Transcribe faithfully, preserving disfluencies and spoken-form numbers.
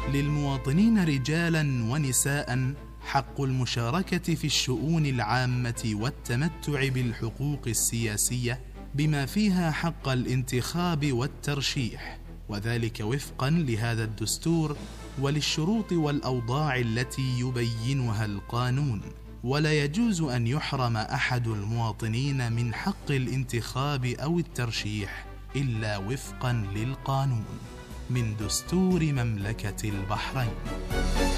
للمواطنين رجالا ونساء حق المشاركة في الشؤون العامة والتمتع بالحقوق السياسية بما فيها حق الانتخاب والترشيح، وذلك وفقا لهذا الدستور وللشروط والأوضاع التي يبينها القانون. ولا يجوز أن يحرم أحد المواطنين من حق الانتخاب أو الترشيح إلا وفقا للقانون. من دستور مملكة البحرين.